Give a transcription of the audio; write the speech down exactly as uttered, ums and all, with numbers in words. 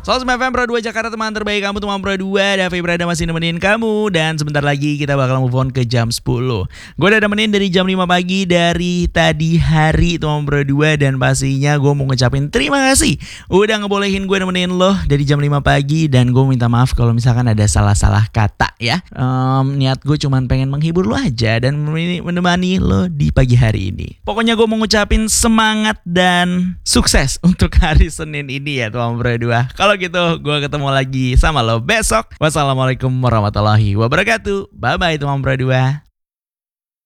Soal F M Pro dua Jakarta, teman terbaik kamu, teman Pro dua. Davi Brada masih nemenin kamu. Dan sebentar lagi kita bakal move on ke jam sepuluh. Gue udah nemenin dari jam lima pagi dari tadi hari, teman Pro dua. Dan pastinya gue mau ngucapin terima kasih udah ngebolehin gue nemenin lo dari jam lima pagi. Dan gue minta maaf kalau misalkan ada salah-salah kata ya. um, Niat gue cuman pengen menghibur lo aja dan menemani lo di pagi hari ini. Pokoknya gue mau ngucapin semangat dan sukses untuk hari Senin ini ya, teman Pro dua. Kalau gitu gue ketemu lagi sama lo besok. Wassalamualaikum warahmatullahi wabarakatuh. Bye bye teman Pro dua.